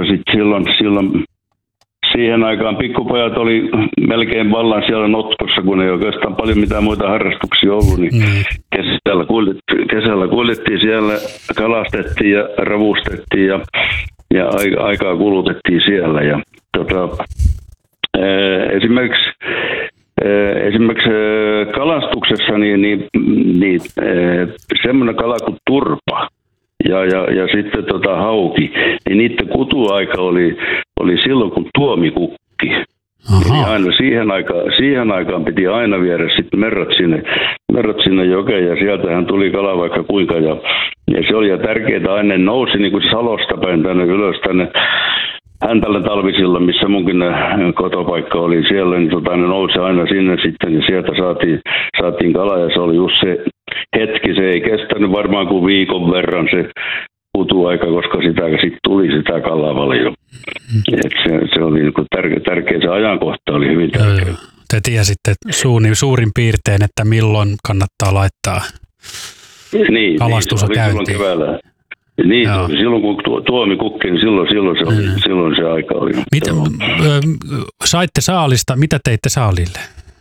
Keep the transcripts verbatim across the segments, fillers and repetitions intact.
sitten silloin, silloin siihen aikaan pikkupojat oli melkein vallan siellä Notkossa, kun ei oikeastaan paljon mitään muita harrastuksia ollut, niin mm. kesällä, kuljettiin, kesällä kuljettiin siellä, kalastettiin ja ravustettiin ja, ja aikaa kulutettiin siellä. Ja, tota, esimerkiksi Esimerkiksi kalastuksessa niin, niin, niin semmoinen kala kuin turpa ja, ja, ja sitten tota hauki, niin niiden kutuaika oli, oli silloin kun tuomikukki. Eli aina siihen aikaan, siihen aikaan piti aina viedä sitten merrat sinne, merrat sinne jokeen ja sieltähän tuli kala vaikka kuinka. Ja, ja se oli ja tärkeää aina nousi niin kuin Salosta päin tänne ylös tänne Häntällä talvisilla, missä munkin kotopaikka oli siellä, niin tota, ne nousi aina sinne sitten, ja sieltä saatiin, saatiin kalaa, ja se oli just se hetki, se ei kestänyt varmaan kuin viikon verran se kutuaika, koska sitä sitten tuli sitä kalaa paljon. Et se, se oli niin tärkeä, tärkeä, se ajankohta oli hyvin tärkeä. Joo, te tiesitte suurin, suurin piirtein, että milloin kannattaa laittaa niin, kalastusa niin, käyntiin. Niin, silloin kun tuomi kukki, niin silloin, silloin, se, oli, mm. silloin se aika oli. Mitä, saitte saalista, mitä teitte saalille?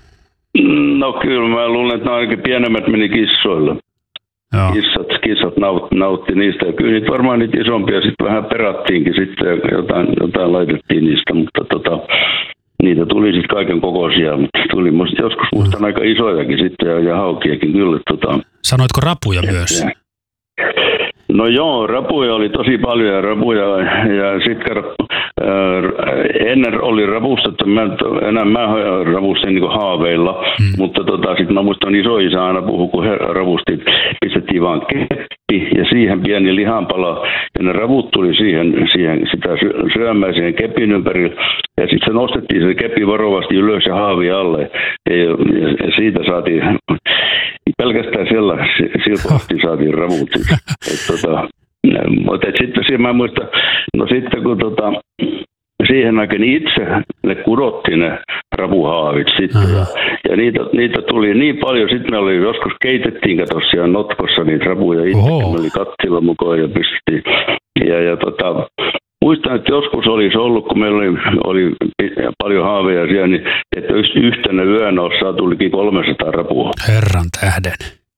No kyllä, mä luulen, että ainakin pienemmät meni kissoille. Joo. Kissat, kissat nautti, nautti niistä. Ja kyllä niitä varmaan niitä isompia sitten vähän perattiinkin sitten ja jotain, jotain laitettiin niistä, mutta tota, niitä tuli sitten kaiken kokoisia. Mutta tuli musta, joskus muistan aika isojakin sitten ja, ja haukiakin kyllä. Tota, Sanoitko rapuja myös? Ja, no joo, rapuja oli tosi paljon ja rapuja ja sitten äh, ennen oli ravustettu, mä enää mä ravustin niin kuin haaveilla, mm. mutta tota, sitten mä muistan isoisä aina puhui, kun he ravusti, pistettiin vaan keppi ja siihen pieni lihanpala ja ne ravut tuli siihen, siihen sitä syömään siihen kepin ympärille ja sitten se nostettiin se kepi varovasti ylös ja haavi alle ja, ja siitä saatiin pelkästään siellä, sillä kohti saatiin ravut. Tota, mutta sitten siinä mä muistan, no sitten kun tota, siihen aikaan itse ne kudottiin ne rapuhaavit sitten ja, ja niitä, niitä tuli niin paljon, sitten me oli joskus keitettiin tosiaan Notkossa niitä rapuja itse, me oli kattila mukaan ja pistettiin ja, ja tota, muistan, että joskus olisi ollut, kun meillä oli, oli paljon haaveja siellä, niin että yhtenä yönä osaa tulikin kolmesataa rapua. Herran tähden.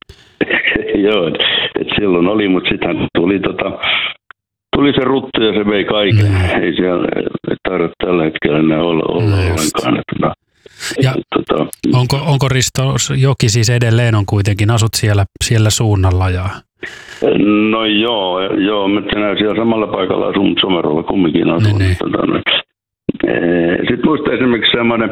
Joo, että silloin oli, mutta sitten tuli, tota, tuli se ruttu ja se vei kaiken. Mm. Ei siellä tarvitse tällä hetkellä enää olla, olla no ollenkaan. Että, ja tota, onko, onko Risto joki siis edelleen on kuitenkin, asut siellä, siellä suunnalla? Ja... No joo, joo, mä tänään siellä samalla paikalla asun, mutta Somerolla kumminkin asun. Niin, tota, no. Sitten muistan esimerkiksi semmoinen,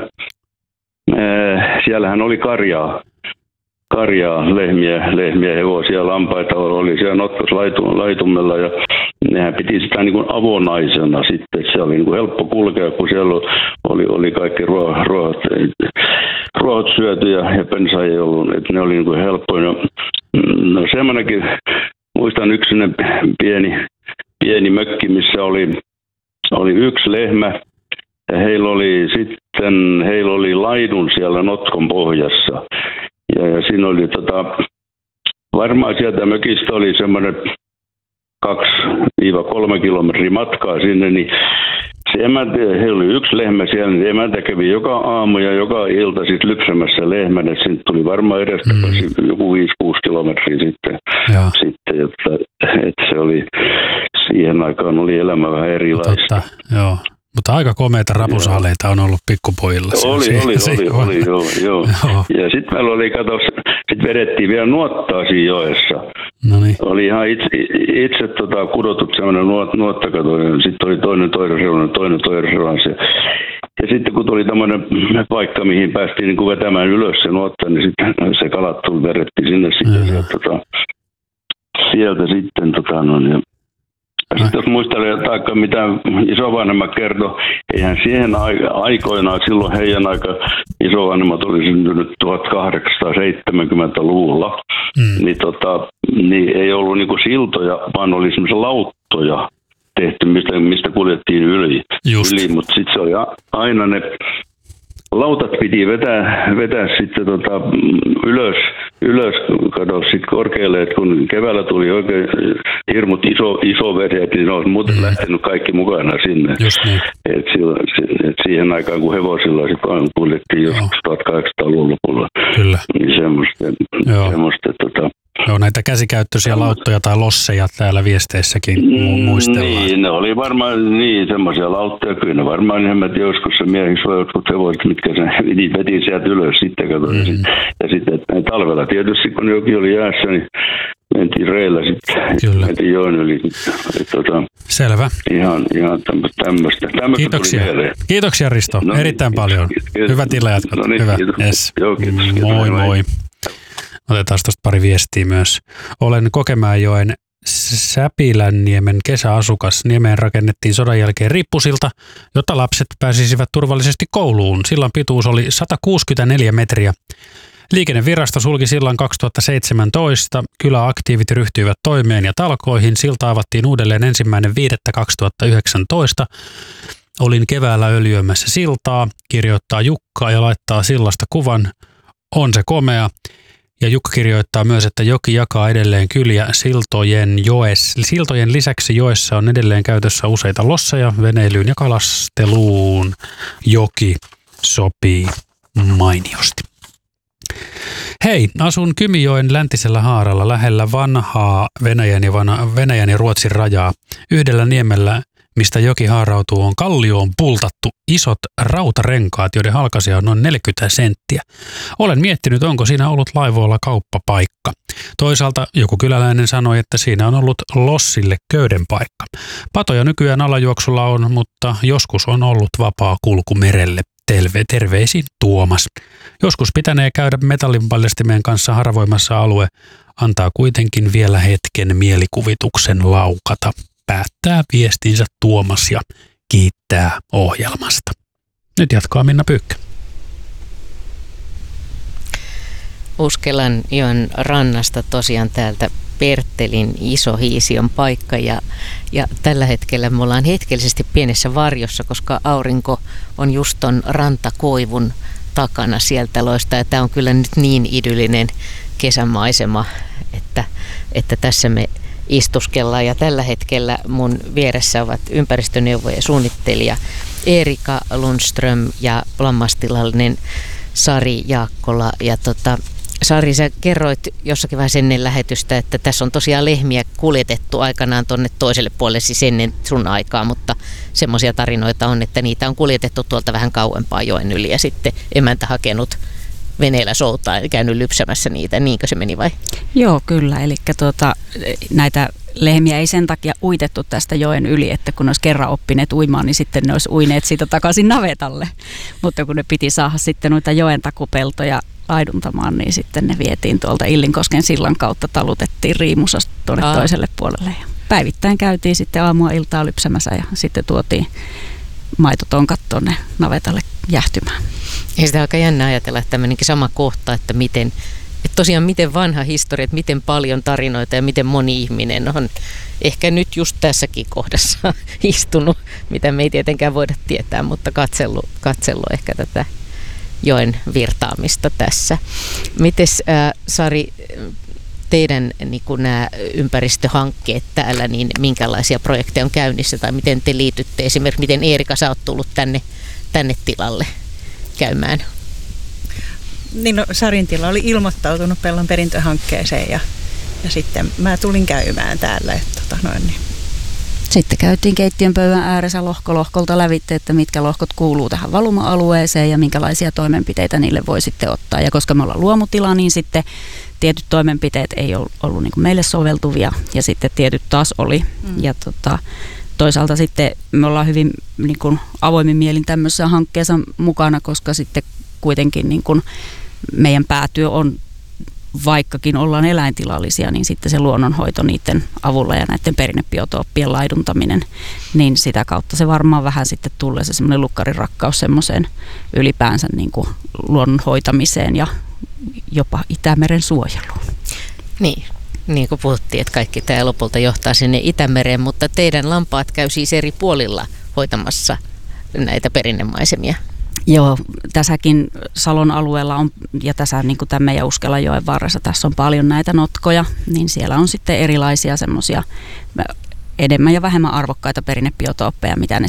siellähän oli karjaa. karjaa, lehmiä, lehmiä, hevosia, lampaita oli siellä Notkos laitumella ja nehän piti sitä niin kuin avonaisena sitten. Se oli niin kuin helppo kulkea, kun siellä oli, oli kaikki ruohot, ruohot, ruohot syöty ja, ja pensa ei ollut, että ne oli niin kuin helppoja. No, no semmoinenkin, muistan yksi pieni, pieni mökki, missä oli, oli yksi lehmä ja heillä oli sitten, heillä oli laidun siellä Notkon pohjassa. Ja, ja siinä oli tota, varmaan sieltä mökistä oli semmoinen kaksi kolme kilometriä matkaa sinne, niin se emäntä, heillä oli yksi lehmä siellä, niin emäntä kävi joka aamu ja joka ilta sitten lypsämässä lehmän, että sinne tuli varmaan edestä mm. joku viisi kuusi kilometriä sitten, sitten että, että se oli, siihen aikaan oli elämä vähän erilaista. Totta, joo. Mutta aika komeita rapusaaleita on ollut pikkupojilla. Oli, oli, oli, oli, joo, joo. Ja sitten meillä oli, kato, sitten vedettiin vielä nuottaa siinä joessa. Noniin. Oli ihan itse, itse tota, kudotut semmoinen nuot, nuottakato, ja sitten oli toinen toinen reuna, toinen toinen reuna. Ja sitten kun tuli tämmöinen paikka, mihin päästiin niin kuin vetämään ylös se nuotta, niin sitten se kalat tuli, vedettiin sinne sitten. Sieltä, tota, sieltä sitten, tota, no, ja sitten jos muistelee jotain, mitä isovanhemmat kertoi, eihän siihen aikoinaan, silloin heidän aika isovanhemmat oli syntynyt tuhatkahdeksansataaseitsemänkymmentäluvulla, mm. niin, tota, niin ei ollut niinku siltoja, vaan oli semmoisia lauttoja tehty, mistä, mistä kuljettiin yli. yli mutta sitten se oli aina ne lautat piti vetää, vetää sitten tota, ylös ylös, kato sitten korkealle, että kun keväällä tuli oikein hirmut iso, iso vedet, niin ne on muuten mm. lähtenyt kaikki mukana sinne. Niin. Et silloin, et siihen aikaan, kun hevosilla sitten kuljettiin jo tuhatkahdeksansataaluvun lopulla. Kyllä. Niin semmoista, semmoista tota, joo, näitä käsikäyttöisiä lauttoja tai losseja täällä viesteissäkin mu- muistellaan. Niin, ne oli varmaan niin semmoisia lauttoja. Kyllä ne varmaan ihan joskus se miehissä on jotkut hevoset, mitkä se veti, veti sieltä ylös sitten. Mm-hmm. Ja sitten, ja sitten talvella tietysti, kun joki oli jäässä, niin mentiin reillä sitten. Kyllä. Mentiin joen yli. Tota, selvä. Ihan, ihan tämmöistä. Kiitoksia. Kiitoksia Risto, no, erittäin kiitos, paljon. Kiitos. Hyvä tila jatkat. No niin, hyvä. Kiitos. Yes. Joo, kiitos. Kiitos. Moi moi. Otetaan tuosta pari viestiä myös. Olen Kokemäenjoen Säpilänniemen kesäasukas. Niemeen rakennettiin sodan jälkeen rippusilta, jotta lapset pääsisivät turvallisesti kouluun. Sillan pituus oli sata kuusikymmentäneljä metriä. Liikennevirasto sulki sillan kaksituhattaseitsemäntoista. Kyläaktiivit ryhtyivät toimeen ja talkoihin. Silta avattiin uudelleen ensimmäinen viidettä kaksituhattayhdeksäntoista. Olin keväällä öljyämässä siltaa, kirjoittaa Jukka ja laittaa sillasta kuvan. On se komea. Ja Jukka kirjoittaa myös, että joki jakaa edelleen kyliä siltojen joes. Siltojen lisäksi joessa on edelleen käytössä useita losseja veneilyyn ja kalasteluun. Joki sopii mainiosti. Hei, asun Kymijoen läntisellä haaralla lähellä vanhaa Venäjän ja, vanha, Venäjän ja Ruotsin rajaa. Yhdellä niemellä, mistä joki haarautuu, on kallioon pultattu isot rautarenkaat, joiden halkaisia on noin neljäkymmentä senttiä. Olen miettinyt, onko siinä ollut laivoilla kauppapaikka. Toisaalta joku kyläläinen sanoi, että siinä on ollut lossille köyden paikka. Patoja nykyään alajuoksulla on, mutta joskus on ollut vapaa kulku merelle. Terve, terveisin Tuomas. Joskus pitänee käydä metallinpaljastimeen kanssa haravoimassa alue. Antaa kuitenkin vielä hetken mielikuvituksen laukata. Päättää viestinsä Tuomas ja kiittää ohjelmasta. Nyt jatkaa Minna Pyykkö. Uskelanjoen rannasta tosiaan täältä Perttelin Iso-Hiision paikka ja, ja tällä hetkellä me ollaan hetkellisesti pienessä varjossa, koska aurinko on just ton rantakoivun takana sieltä loista ja tämä on kyllä nyt niin idyllinen kesämaisema, että, että tässä me istuskellaan ja tällä hetkellä mun vieressä ovat ympäristöneuvojen suunnittelija Erika Lundström ja lammastilallinen Sari Jaakkola. Ja tota, Sari, sä kerroit jossakin vaiheessa ennen lähetystä, että tässä on tosiaan lehmiä kuljetettu aikanaan tuonne toiselle puolelle, siis ennen sun aikaa, mutta semmoisia tarinoita on, että niitä on kuljetettu tuolta vähän kauempaa joen yli ja sitten emäntä hakenut veneellä soutaa ja käynyt lypsämässä niitä. Niinkö se meni vai? Joo, kyllä. Eli tuota, näitä lehmiä ei sen takia uitettu tästä joen yli, että kun olisi kerran oppineet uimaan, niin sitten ne olisi uineet siitä takaisin navetalle. Mutta kun ne piti saada sitten noita joen takupeltoja laiduntamaan, niin sitten ne vietiin tuolta Illinkosken sillan kautta, talutettiin Riimusasta tuonne Aa. toiselle puolelle. Ja päivittäin käytiin sitten aamua iltaa lypsämässä ja sitten tuotiin maitotonkat tuonne navetalle jähtymään. Ja sitä on aika jännä ajatella, että tämmöinenkin sama kohta, että miten, että tosiaan miten vanha historia, että miten paljon tarinoita ja miten moni ihminen on ehkä nyt just tässäkin kohdassa istunut, mitä me ei tietenkään voida tietää, mutta katsellut, katsellut ehkä tätä joen virtaamista tässä. Mites äh, Sari, teidän niin kuin nämä ympäristöhankkeet täällä, niin minkälaisia projekteja on käynnissä tai miten te liitytte? Esimerkiksi miten Eerika, sä oot tullut tänne, tänne tilalle käymään? Niin no, Sarin tila oli ilmoittautunut Pellon perintöhankkeeseen ja, ja sitten mä tulin käymään täällä. Että, tota, noin, niin. Sitten käytiin keittiön pöydän ääressä lohko lohkolta lävitte, että mitkä lohkot kuuluu tähän valuma-alueeseen ja minkälaisia toimenpiteitä niille voi sitten ottaa. Ja koska me ollaan luomutila, niin sitten tietyt toimenpiteet ei ollut, ollut niin kuin meille soveltuvia ja sitten tietyt taas oli. Mm. Ja tota, toisaalta sitten me ollaan hyvin niin kuin avoimin mielin tämmöisessä hankkeessa mukana, koska sitten kuitenkin niin kuin meidän päätyö on, vaikkakin ollaan eläintilallisia, niin sitten se luonnonhoito niiden avulla ja näiden perinnebiotooppien laiduntaminen, niin sitä kautta se varmaan vähän sitten tulee se semmoinen lukkarinrakkaus semmoiseen ylipäänsä niin kuin luonnonhoitamiseen ja jopa Itämeren suojeluun. Niin, niin kuin puhuttiin, että kaikki tämä lopulta johtaa sinne Itämereen, mutta teidän lampaat käy siis eri puolilla hoitamassa näitä perinnemaisemia. Joo, tässäkin Salon alueella on, ja tässä niin kuin tämän meidän Uskelanjoen varressa, tässä on paljon näitä notkoja, niin siellä on sitten erilaisia semmoisia enemmän ja vähemmän arvokkaita perinnebiotooppeja, mitä ne